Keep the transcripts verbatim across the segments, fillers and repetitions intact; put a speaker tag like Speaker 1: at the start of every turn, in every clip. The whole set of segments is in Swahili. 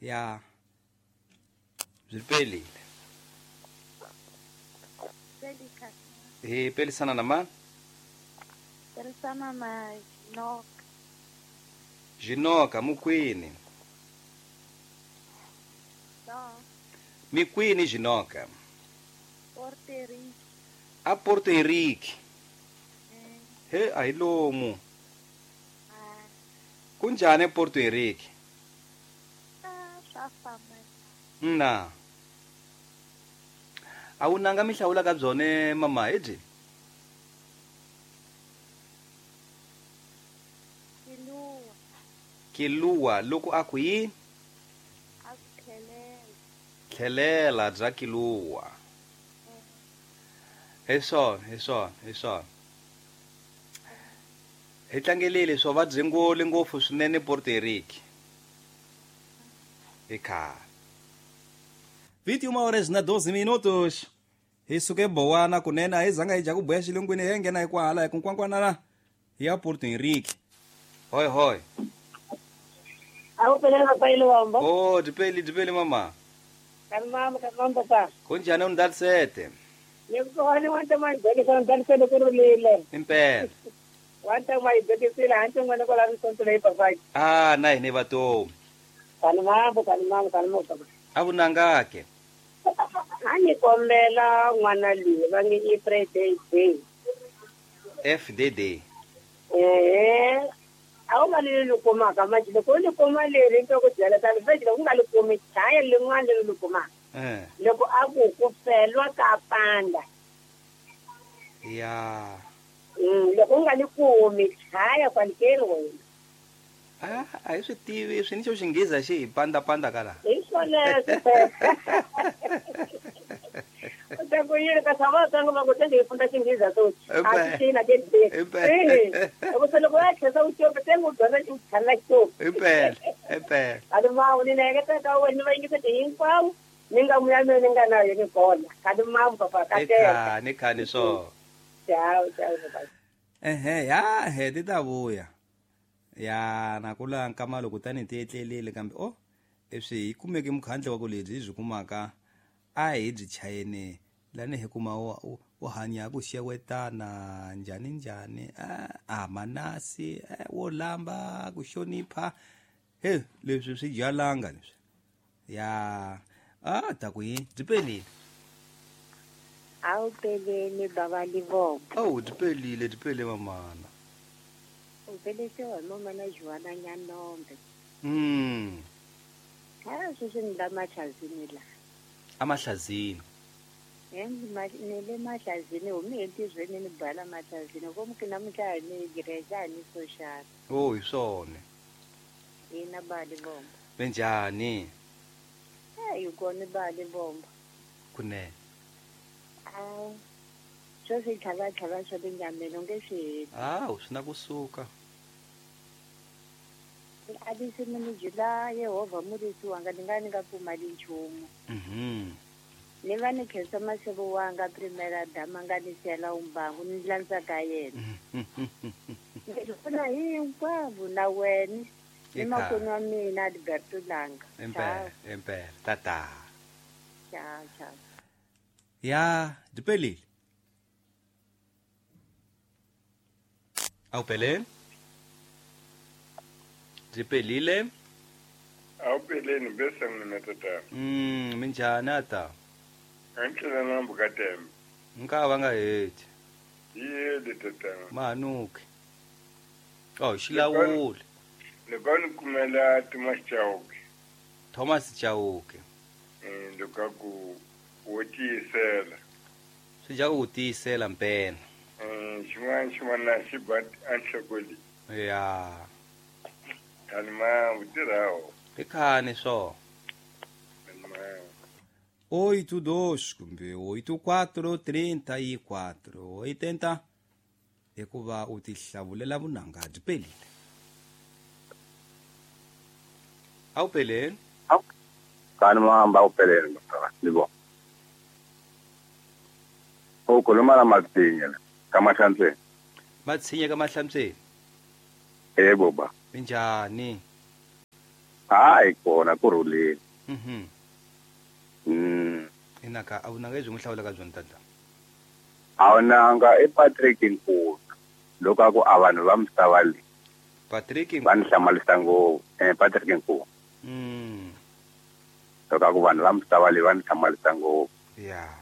Speaker 1: ya byi pelile eh pelisana na mani
Speaker 2: pelisana na Jinoka
Speaker 1: Jinoka mukwini
Speaker 2: no
Speaker 1: mikwini Jinoka
Speaker 2: Porto Rico
Speaker 1: a Porto Rico
Speaker 2: eh
Speaker 1: he ayilomu
Speaker 2: ah
Speaker 1: kunjani Porto Rico
Speaker 2: ah safama
Speaker 1: na a wu nanga mi hlawula ka byone mama hebyi
Speaker 2: Kiluwa
Speaker 1: kiluwa loko a ku yini
Speaker 2: akhelela
Speaker 1: tlhelela bya kiluwa hi swona hi swona hi swona hi tlangelile swo va byingoli ngopfu swinene Porto Rico hi khale vinte e uma horas na doze minutos hi suke bowana kunene a hi zanga hi dya ku boya xilungwini hi nghena hi kwahala hi ku nkwankwanana ya Porto Rico hoy hoy
Speaker 3: Aku pengen apa ini wamba?
Speaker 1: oh dipeli dipeli mama
Speaker 3: Kan mama kan mama pa.
Speaker 1: kunjani undatsete
Speaker 3: Ni ko hani wanta mai bagi san dan se ko lele.
Speaker 1: impela
Speaker 3: Wanta mai bagi sila hantu ngone ko lan son tule pa pai.
Speaker 1: ah nayi ni vato
Speaker 3: Kan mama kan mama kan mo pa.
Speaker 1: avunangake
Speaker 3: Hani kombela ngwana li bangi i presente.
Speaker 1: F D D
Speaker 3: Eh Aku mali lu koma kama jile ko lu koma le rinto ko jela tan fe jile ngali komi chaya le ngwana lu koma.
Speaker 1: eh
Speaker 3: Loko aku ko felwa ka panda.
Speaker 1: ya
Speaker 3: Mm, loko ngali komi chaya kwalkelo.
Speaker 1: ah a hi swi tivi swi ni xo xinghezi xi hi panda panda kala
Speaker 3: Híjole. O sea, que yo que estaba tengo una cuestión de fundación de eso. Aquí na que de. Eh. O sea, lo que es que eso yo tengo que hacer un chalacto.
Speaker 1: impela impela
Speaker 3: Además, una nega te acabo de no ir que te info. Ninga muyame ninga na yo ko. Además, papá, ka te.
Speaker 1: ekhani khani so
Speaker 3: Chao, chao, papá.
Speaker 1: ehe ya he ti ta vuya ya nakula nkama loko tani ti etlelile kambe oh leswi hi kumeke mukhandle wa ku lebyi hi byi kumaka a hi byi chayene lani hi kuma wo hanya ku xewetana njhani njhani a manasi wo lamba ku hlonipha he leswi swi jalanga leswi ya a ta ku yini byi pelile
Speaker 2: au peleni baba Livombo
Speaker 1: oh byi pelile byi pele mamana
Speaker 2: u pelisiwa hi mama na Juana Nyanombe
Speaker 1: mm
Speaker 2: ha sweswi ni la machazini la
Speaker 1: amahlazini
Speaker 2: ni le mahlazini humi entizweni ni bala mahlazini komu ke namuhla ni gireja ni social
Speaker 1: oh hi swona
Speaker 2: ina baba Livombo
Speaker 1: benjani
Speaker 2: eh yikona baba Livombo
Speaker 1: kunene
Speaker 2: ah swo swi tlhava tlhava swa tinyameni u nge swi
Speaker 1: ah swi na kusuka
Speaker 2: alisi mini jula Yehova murisi wanga ni nga ni nga pfumali nchumu
Speaker 1: mhm
Speaker 2: ni va ni khensa maseve wanga primera dama nga ni siyela umbangu ni landza ka yena ni pfuna hinkwavo na wena ni makwenu wa mina Alberto Langa
Speaker 1: empela empela tata
Speaker 2: ciao ciao
Speaker 1: ya byi pelile awu peleni byi pelile
Speaker 4: Awu peleni bese mina tata.
Speaker 1: mm minjhani ata
Speaker 4: Antlela na mbukatembe.
Speaker 1: nkava nga heti
Speaker 4: Yele tata.
Speaker 1: mahanuki oh xilawuli
Speaker 4: Loko ni kumela Thomas Chauke.
Speaker 1: Thomas Chauke
Speaker 4: Eh loko ku wo tiyisela.
Speaker 1: swi dya ku tiyisela mpela
Speaker 4: Eh xin'wana xin'wana xi bat anhlokoli.
Speaker 1: ya
Speaker 4: Khani ma utirhawo.
Speaker 1: i khani swo oito dois kumbe oito quatro trinta e quatro oitenta hikuva u ti hlavulela vunanga byi pelile a wu peleni
Speaker 5: Kani mamba upelele mtaka libo. Ukhuluma na Mathinya kama Hlantsweni.
Speaker 1: Mathinya ka Mahlantsweni
Speaker 5: Yebo ba.
Speaker 1: minjhani
Speaker 5: hayi kona kurhulile.
Speaker 1: Mhm.
Speaker 5: Mm.
Speaker 1: Inaka awunanga izwi ngihlawula kanjani tata?
Speaker 5: Awunanga ePatrick Nkulu. Lokho ku abantu bamsawali.
Speaker 1: Patrick
Speaker 5: Banihlamalisa ngo eh Patrick Nkulu.
Speaker 1: Mm.
Speaker 5: Lokho ku vanhu bamsawali banihlamalisa ngo
Speaker 1: Yeah.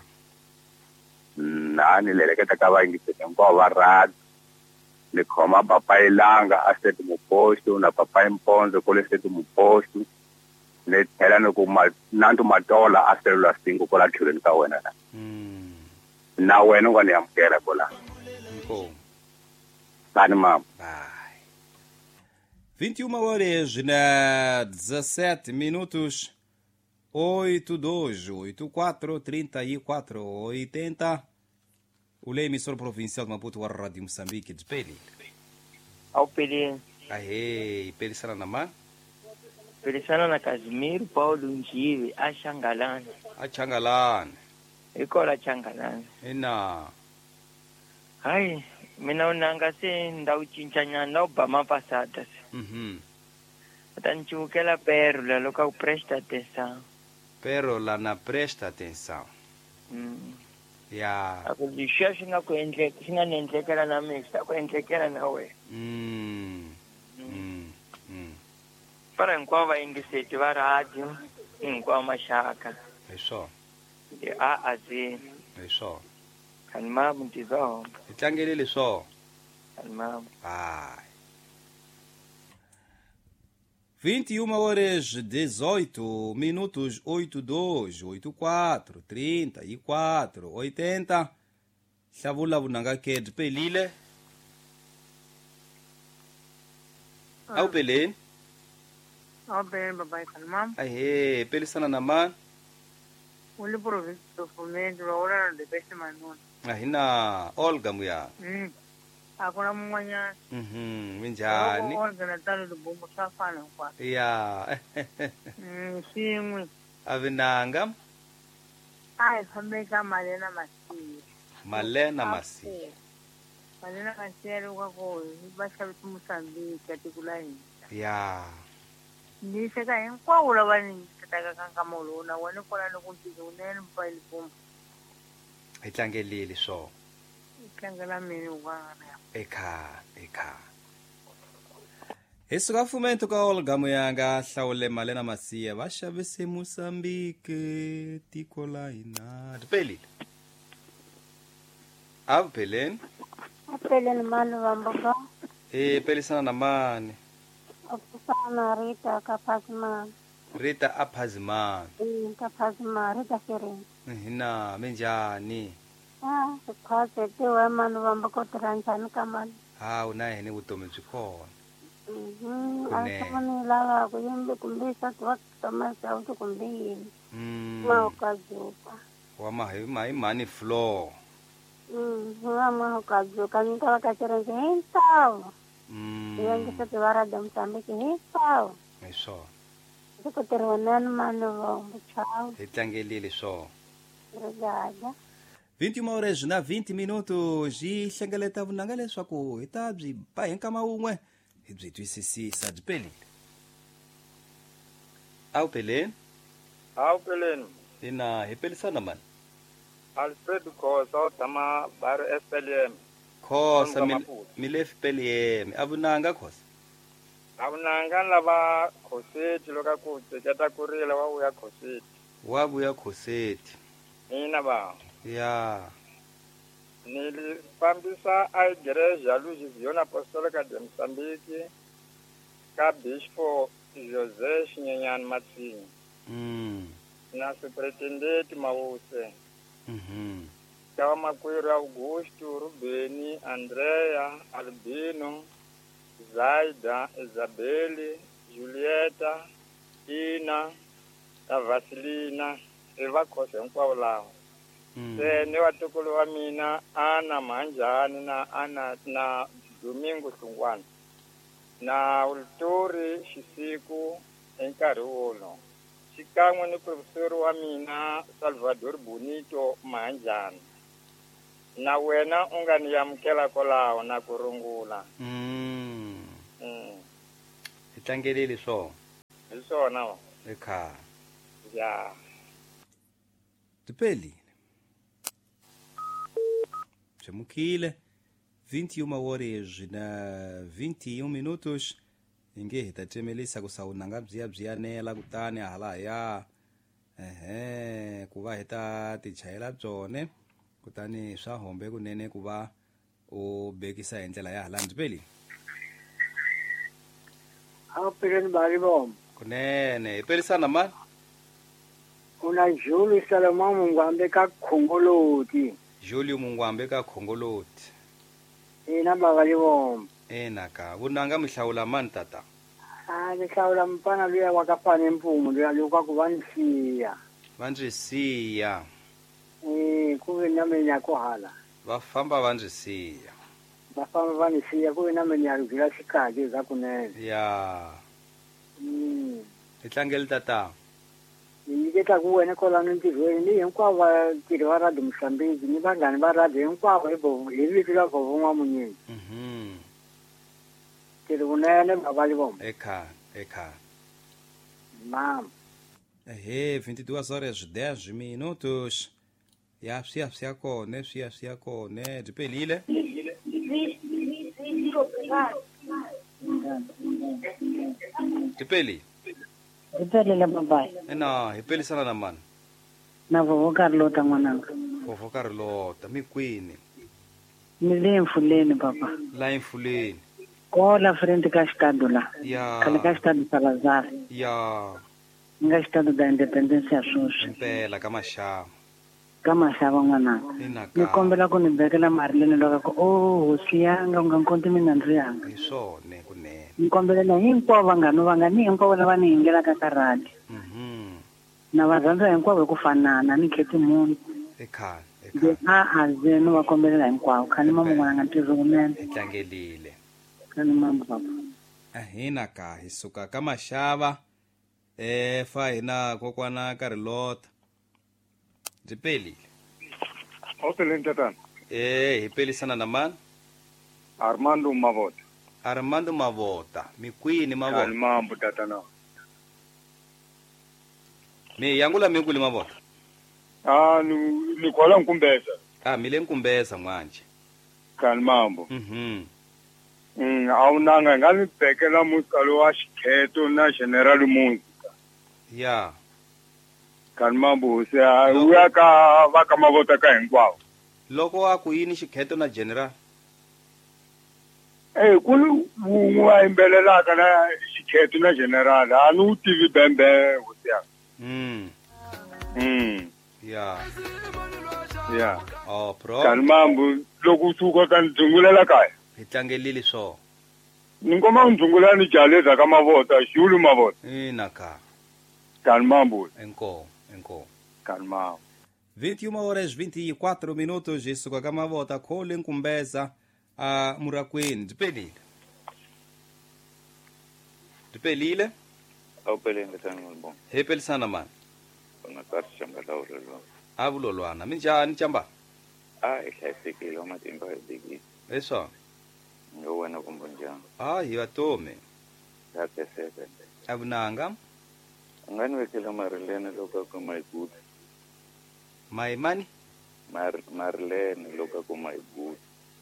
Speaker 5: nani leleketa ka va yingiseli hinkwavo va rhandza ni khoma papa Ilanga a seti Mupostu na papa Imponzo kule seti Mupostu ni tlhela ni ku Nantu Matola a selula singu kola tlhelweni ka wena na
Speaker 1: Mm.
Speaker 5: na wena u nga ni amukela kola
Speaker 1: Inkomo.
Speaker 5: tani mama.
Speaker 1: Bye. vinte e uma horas na dezessete minutos. oito dois oito quatro trinta e quatro oitenta. O emissor provincial de Maputo, a Rádio Moçambique, de Peli.
Speaker 6: Ao Peli.
Speaker 1: Aê, Peli Saranamá?
Speaker 6: Peli Sarana Casimiro, Paulo Njive, a Xangalana.
Speaker 1: A Xangalana.
Speaker 6: E qual a Xangalana?
Speaker 1: Ina.
Speaker 6: Ai, mina unanga se ndau cinchanya na Obama passada.
Speaker 1: Mhm.
Speaker 6: Tanchukela perla, local presta atenção.
Speaker 1: Pero lá na presta atenção.
Speaker 6: Mm.
Speaker 1: Ya.
Speaker 6: Ako disha singa ko endle, singa nendlekela na mix, ta ko endlekela na we.
Speaker 1: Mm. Mm. Mm.
Speaker 6: Para nkwava ingiseti va radio, inkwa mashaka.
Speaker 1: É só.
Speaker 6: De A a Z.
Speaker 1: É só.
Speaker 6: Kalma mtizo.
Speaker 1: Itangelele só.
Speaker 6: Kalma.
Speaker 1: Ai. vinte e uma horas dezoito minutos, oito dois oito quatro trinta e quatro oitenta. Xavula vunanga ke de pelile. Au pele.
Speaker 7: Au pele babai kalma.
Speaker 1: Ahe, pele sana naman.
Speaker 7: Uli province do Fomento, ora de beste manon.
Speaker 1: Ahina Olga muya.
Speaker 7: Mm. Akuna mwanya.
Speaker 1: Mhm, minjani.
Speaker 7: Olga na talo do bombo safana kwa.
Speaker 1: Ya.
Speaker 7: Mm, simwe.
Speaker 1: Avinanga.
Speaker 7: Ai, fameka Malena Masi.
Speaker 1: Malena Masi.
Speaker 7: Malena Masi ero kwa ko, basha bitu Mozambique atikulai.
Speaker 1: Ya.
Speaker 7: Ni seka en kwa ula bani kataka kankamolo na wane kola no kuntizo unene mpaili bombo.
Speaker 1: Itlangelile so.
Speaker 7: Itlangela mini wana.
Speaker 1: Eka, eka. Isuka fumento ka Olga muyanga hlawule Malena Masiya vashabe se Mozambique tiko la ina. Dipelile. Ave pelen.
Speaker 2: Apeleni manu vamboka.
Speaker 1: E pelisana na mani.
Speaker 2: Opusana Rita Kapazman.
Speaker 1: Rita Apazman.
Speaker 2: Mm, Kapazman, Rita Firin.
Speaker 1: Hina menjani.
Speaker 2: Ah, sikhaze tiwe manu vamboka tiranjani kamani.
Speaker 1: Ha unaye ni vutomi byikhona.
Speaker 2: Mhm, asomani lava kuyimbi kumbisa tuwakutomasa uti kumbini.
Speaker 1: Mm.
Speaker 2: Mwahukazuka.
Speaker 1: Wama hi mani floor.
Speaker 2: Mm, huwa mwahukazuka. Nika wakachirenzi hintawo.
Speaker 1: Mm.
Speaker 2: Yengisa tiwarada Mozambique hintawo.
Speaker 1: Eso.
Speaker 2: Sikutironeni manu vambo chao.
Speaker 1: Itlangelile so.
Speaker 2: Obrigada.
Speaker 1: vinte e uma horas na vinte minutos e hlengeleta vunanga leswaku hi ta byi ba hi nkama wun'we hi byi twisisisa byi pelile. Au peleni.
Speaker 8: Au peleni.
Speaker 1: Ina hi pelisana mani.
Speaker 8: Alfred Khosa tama bar S P L M.
Speaker 1: Khosa mile F P L M avunanga Khosa.
Speaker 8: Avunanga lava Khoseti loka ku tseketa kurila wa uya Khoseti.
Speaker 1: Wa vuya Khoseti.
Speaker 8: Ina ba.
Speaker 1: Ya.
Speaker 8: Nilifambisa a igreja Luz Viona Apostolica de Moçambique ka Bispo José Xinhenyane Matsinho.
Speaker 1: Mm.
Speaker 8: Na superintendente Mawuse.
Speaker 1: Mhm.
Speaker 8: Kawa Makwiro Augusto, Rubeni, Andrea, Albino, Zaida, Isabelle, Julieta, Ina, a Vasilina, Eva Khosa hinkwavo lawa. Se ni watukulu wa mina Ana Manjani na Ana na Domingo Sungwana na Ulturi Xisiku enkarhi wolo xikan'we ni professor wa mina Salvador Bonito Manjani na wena u nga ni yamukela kolawo na ku rungula.
Speaker 1: Mm.
Speaker 8: Mm.
Speaker 1: Itlangelile so.
Speaker 8: hi swona wa
Speaker 1: ekha
Speaker 8: ya
Speaker 1: Tipeli Chamukile vinte e uma horas na vinte e um minutos inge hitatemelisa kusaunanga bzia bzianela kutani hala ya ehe kuva hita tichayela byone kutani swa hombe kunene kuva u bekisa hi ndlela ya hala Tipeli
Speaker 9: Apeleni bari bom.
Speaker 1: kunene ipelisana mani
Speaker 9: Una Juli Salomon Mungwambe ka Khongoloti.
Speaker 1: Julio Mungwambe ka Khongoloti
Speaker 9: Ina bari bom.
Speaker 1: ena ka vunanga mihlawula mani tata
Speaker 9: Ah, ni hlawula mpana luya wakapana mpumu luya luka kuvanisiya.
Speaker 1: vandzisiya
Speaker 9: Eh, kuve na menya ko hala.
Speaker 1: va famba vandzisiya
Speaker 9: Bafamba vanisiya kuve na menya rugila sikadi za kunene.
Speaker 1: ya
Speaker 9: Mm.
Speaker 1: itlangeli tata
Speaker 9: Niketa kuwena kola ntirweni ni hinkwavo vatirhi va radio Mhlambiki ni vanghani va radio hinkwavo hi vito la vovon'wa munyinyi.
Speaker 1: mhm
Speaker 9: Tiri kunene babali bom.
Speaker 1: ekha ekha
Speaker 9: Mama.
Speaker 1: ehe vinte e duas horas dez minutos ya swia swia kone swia swia kone Tipelile Tipeli
Speaker 10: Ipelele babai.
Speaker 1: ena hipelisana na mani
Speaker 10: Na vovo Carlota mwananga.
Speaker 1: vovo Carlota mikwini
Speaker 10: Ni le mfuleni papa.
Speaker 1: la infuleni
Speaker 10: Kola frente ka estado lá.
Speaker 1: ya
Speaker 10: Kale ka estado Salazar.
Speaker 1: ya
Speaker 10: Nga estado da independência ya Xuxa.
Speaker 1: impela ka maxava
Speaker 10: Kama xava mwananga. Ni
Speaker 1: inaka
Speaker 10: kombela ku ni bekela marileni loko ko oh hosi yanga u nga nkonti mina ndzi yanga.
Speaker 1: hi swone kunene
Speaker 10: Ni kombela na hinkwavo vanghano vangani hinkwavo lava ni yingelaka ka radio.
Speaker 1: mhm
Speaker 10: Na va rhandza hinkwavo hi ku fanana ni kheti munhu.
Speaker 1: ekha
Speaker 10: Ndzi
Speaker 1: ekha
Speaker 10: a a ze ni va kombelela hinkwavo khani mama n'wananga ntirho kunene.
Speaker 1: itlangelile
Speaker 10: Khani mama papa.
Speaker 1: ahina ka hi suka ka maxava eh fa hina kokwana Carlota Tipelile
Speaker 8: Apeleni tatana
Speaker 1: eh hi pelisana na mani
Speaker 8: Armando Mavota
Speaker 1: Armando Mavota mikwini Mavota
Speaker 8: Kalmambo tatana
Speaker 1: mi yangula mikuli Mavota
Speaker 8: ah ni ni kola nkumbeza
Speaker 1: ah mile nkumbeza mwanje
Speaker 8: Kalmambo
Speaker 1: mhm
Speaker 8: mm awunanga ngani bekela musikalo wa xikheto na general Muzika
Speaker 1: ya
Speaker 8: Kalmambo se uya ka va ka Mavota ka hinkwavo
Speaker 1: loko a ku yini xikheto na general
Speaker 8: eh kulu wa imbelelaka na xikheto na general a ni u tivi bembe hosia
Speaker 1: mm
Speaker 8: mm
Speaker 1: ya
Speaker 8: ya
Speaker 1: oh pro
Speaker 8: Kalmambo loko usuka ka ndzungulela kaya
Speaker 1: hi tlangelile swo
Speaker 8: ni ngoma ndzungula ni jaleza ka Mavota Juli Mavota
Speaker 1: inaka
Speaker 8: Kalmambo
Speaker 1: enko enko
Speaker 8: Kalmambo
Speaker 1: vinte e uma horas vinte e quatro minutos hi suka ka Mavota khole nkumbeza a Murakwini Tipelile Tipelile
Speaker 11: awupeleni tani ngibona
Speaker 1: hi pelisana mani
Speaker 11: ona kathi chamba la ulolo
Speaker 1: avulolwana minjhani chamba
Speaker 11: ah ihlayisekile amatimba ebikile
Speaker 1: leswo
Speaker 11: ngo wena kumbe njani
Speaker 1: ah hi vatome
Speaker 11: yakhe sebe
Speaker 1: avunanga
Speaker 11: ngani wekela marilene loko ku maigudu
Speaker 1: maimani
Speaker 11: mar marilene loko ku maigudu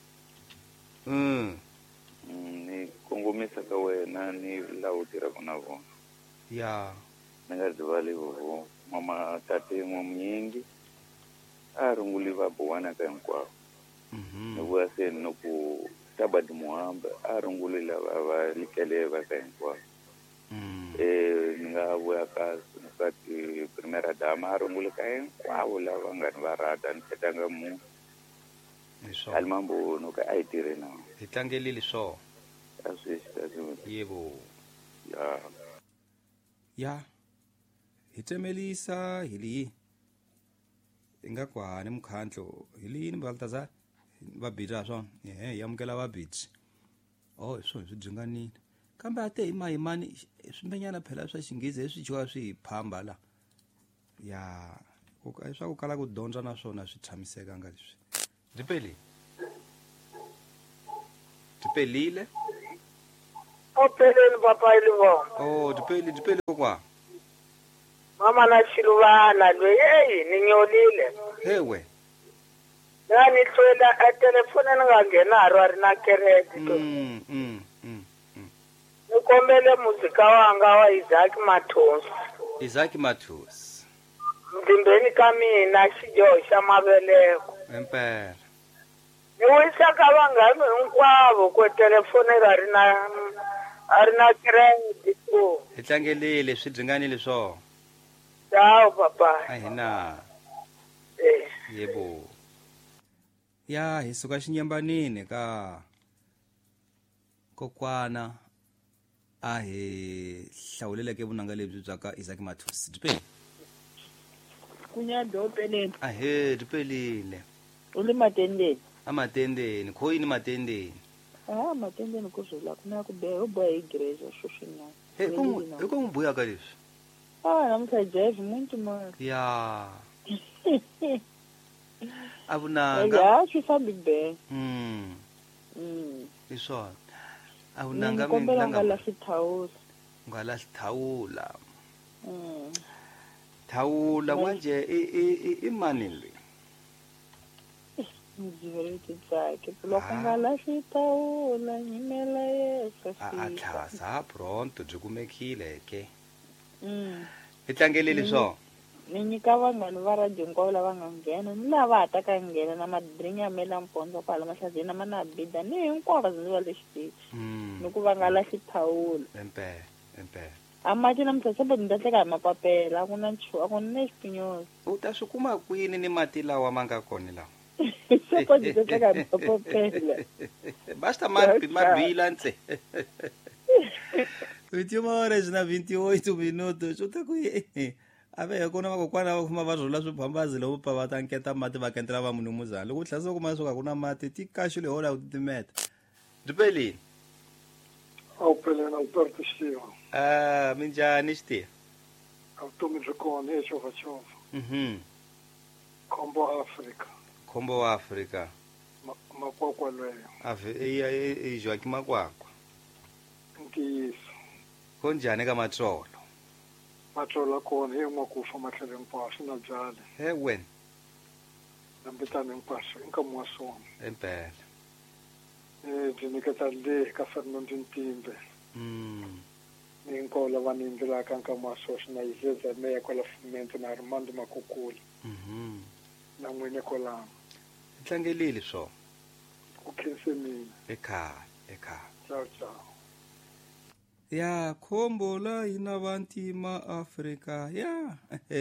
Speaker 1: mm
Speaker 11: ni kongomisa ka wena ni la u tira kona vona
Speaker 1: ya
Speaker 11: ni nga dzivali vo mama tate mnyingi a runguli va buwana ka hinkwavo
Speaker 1: mhm
Speaker 11: ni vuya se no ku tabadi muhamba a runguli lava va likele va ka hinkwavo
Speaker 1: mm
Speaker 11: eh ni nga vuya ka ka ti primera dama a runguli ka hinkwavo lava nga ni va rata ni khetanga mu
Speaker 1: leswo
Speaker 11: Kalmambo no ka a yi tirhe na
Speaker 1: hi tlangelile swo
Speaker 11: a swi xi
Speaker 1: yebo
Speaker 11: ya
Speaker 1: ya hi tsemelisa hili inga kwani mkhandlo hilini baltaza vabhidza swona ehe hi amukela vabhidzi oh swo hi swi dzinganile kambe ate hi mahimani swimbenyana phela swa xingizi leswi dyiwa swi hi phamba la ya swa ku kala ku dyondza na swona swi tshamisekanga leswi Tipeli Tipelile
Speaker 3: Opeleni papa ilivoma.
Speaker 1: Oh, dipeli dipeli kwa.
Speaker 3: Mama na Shiluvana lo hey ninyolile.
Speaker 1: Hewe.
Speaker 3: Yani hlwela a telefoni ningangenaro ari na kereke.
Speaker 1: Mm mm mm.
Speaker 3: Nikombele muzika wanga wa Isaac Mathos.
Speaker 1: Isaac Mathos.
Speaker 3: Mdimbeni ka mina xijoho xa maveleko.
Speaker 1: Empera.
Speaker 3: Ni wisa ka vanghana hinkwavo ku telefoni ri na ari na credit ko.
Speaker 1: Hitlangelele swidzinganile swo.
Speaker 3: Ciao papa.
Speaker 1: Ahina.
Speaker 3: Eh.
Speaker 1: Yebo. Ya hisuka xinyambanini ka kokwana a hi hlawuleleke vunanga lebyi bya ka Isaac Mathos. Dipeli.
Speaker 7: Kunyado peleni.
Speaker 1: A he dipelile.
Speaker 7: Uli matendeni.
Speaker 1: Amatendeni, khoyini matendeni.
Speaker 7: Ah, matendeni kuzula kuna kube uboya igreja shoshinya.
Speaker 1: He ku ku ngubuya ka leswi.
Speaker 7: Ah, namsa Jeff muntu mara.
Speaker 1: Ya. Avunanga.
Speaker 7: Ya, swi fambi be.
Speaker 1: Mm.
Speaker 7: Mm.
Speaker 1: Iswo. Avunanga
Speaker 7: mina
Speaker 1: mina
Speaker 7: ngala sithawula.
Speaker 1: Ngala sithawula.
Speaker 7: Mm.
Speaker 1: Thawula manje imani le.
Speaker 7: Ngiziveleke tsake. Loko ngala sithawula nyimela yesa.
Speaker 1: Atlasa pronto byikumekile ke.
Speaker 7: Mm.
Speaker 1: Itlangelele swo.
Speaker 7: Ni nyika vanghani va radio nkwavo lava nga nghena ni lava ha ta ka nghena na madringi ya mela mpondza kwala mahlazeni na mana bida ni hinkwavo ndzi va le xitichi ni ku va nga lahli thawula
Speaker 1: empela empela
Speaker 7: a mati na msasebo ni ta teka hi mapapela a ku na nchu a ku ni xipinyozi
Speaker 1: u ta swi kuma kwini ni mati lawa ma nga kona lawa
Speaker 7: sebo ni ta teka hi mapapela
Speaker 1: basta mabila ntse veintiuna horas na vinte e oito minutos u ta ku ave kona vakokwana va fuma va rhula swibambazi loko pa va ta nketa mati va kentela va munhu muzana loko tlhasa ku ma suka ku na mati ti kaxi le hola ku titimeta dipelini
Speaker 12: a wu peleni Alberto Xiva
Speaker 1: a minjhani Xitiva
Speaker 12: a vutomi byi kona hi chovachova
Speaker 1: mhm
Speaker 12: khombo wa Afrika
Speaker 1: khombo wa Afrika
Speaker 12: makwakwa lweyo
Speaker 1: ave e Joaquim Makwakwa
Speaker 12: ntiyiso
Speaker 1: ko njhani ka matsolo
Speaker 12: matsolo kona hi n'wakufa matlhelo hinkwaswo na byale
Speaker 1: he wena
Speaker 12: lambitani hinkwaswo i nkamu wa swona
Speaker 1: empela
Speaker 12: um byi nyiketa le ka Ferdinand Ntimbe
Speaker 1: mm
Speaker 12: ni hinkwavo lava ni endzelaka nkamu wa swona na yizeza meya kwala Fumento na Armando Makukula
Speaker 1: mhm
Speaker 12: na n'wine kolama
Speaker 1: tlangelile swo
Speaker 12: ku khense mina
Speaker 1: ekhaya ekhaya
Speaker 12: ciao ciao
Speaker 1: ya khombo la hina vantima Afrika ya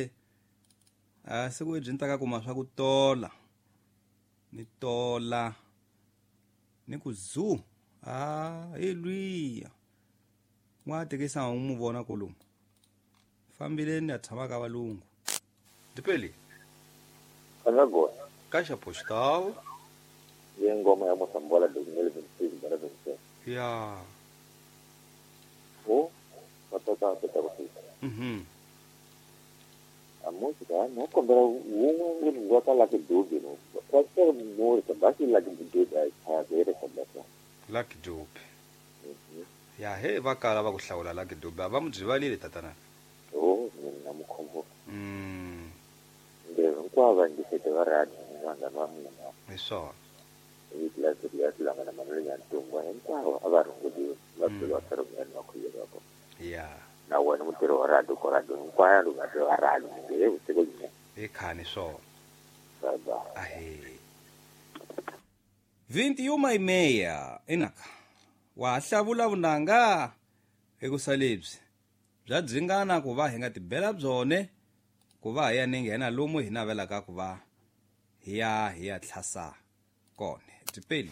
Speaker 1: a se ku byi ntaka kuma swa ku tola ni tola ni ku zu ah elwiya n'wa tekisa u mu vona kolomu fambileni ya tshama ka valungu dipeli
Speaker 13: kana gona
Speaker 1: ka xa postal
Speaker 13: ye ngoma ya Mosambola dongele ventisi bara ventisi
Speaker 1: ya
Speaker 13: o patata patata ko
Speaker 1: mhm
Speaker 13: a música no kombera unwe ngota la ke dubi no kwatsa mo ka basi la ke dubi ai ha vere kombera
Speaker 1: Lucky Dube ya he vakala va ku hlawula Lucky Dube va mu byivalile tatana
Speaker 13: oh na mukhombo
Speaker 1: mm
Speaker 13: ndero kwava ndisete varadi vanga va mina
Speaker 1: eso
Speaker 13: i clase ya langa na manelo ya ntungo hinkwavo a va runguli va tselo tsaro ya ku yela ko
Speaker 1: ya
Speaker 13: na wena mutiro wa radio ko radio hinkwavo va tselo wa radio nge u tsego ni
Speaker 1: e khani so
Speaker 13: baba
Speaker 1: ahe vinte e uma e meia enaka wa hlavula vunanga ekusalebyi bya dzingana ku va hi nga tibela byone ku va hi ya ni nghena lomu hi navelaka ku va hi ya hi ya tlhasa kone dipelile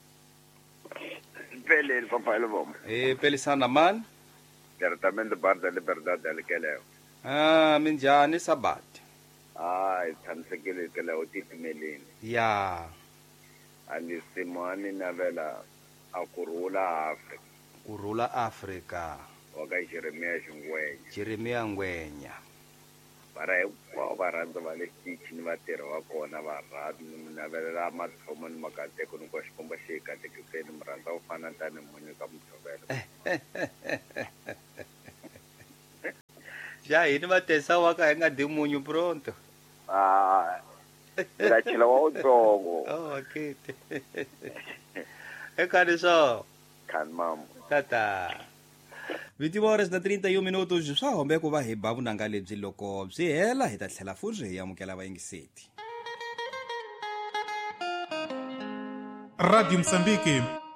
Speaker 4: Pelele papa le bom.
Speaker 1: e pelisana man
Speaker 4: Certamente barda liberdade del keleo.
Speaker 1: ah minjhani sabati
Speaker 4: Ai tsansekele kele otitimeleni.
Speaker 1: ya
Speaker 4: Ani simani navela akurula Afrika.
Speaker 1: kurhula Afrika
Speaker 4: Waka Jeremia Ngwenya.
Speaker 1: Jeremia Ngwenya
Speaker 14: bara hinkwavo varhandza va le xitichi ni vatirhi va kona varhandzi ni mi navelela mathomo ni makateko ni kwa xikomba xi katekiseni mi rhandza ku fana tani munyu ka mutshovelo
Speaker 1: ja hini vatesa wa ka hi nga dyi munyu pronto
Speaker 14: ah la chela wa utsongo
Speaker 1: oh okay eka leswo
Speaker 14: kan mam
Speaker 1: tata viti horas na trinta e um minutos swa hombe ku va hi ba vunanga lebyi loko byi hela hi ta tlhela futhi hi amukela vayingiseti
Speaker 15: Radio Msambiki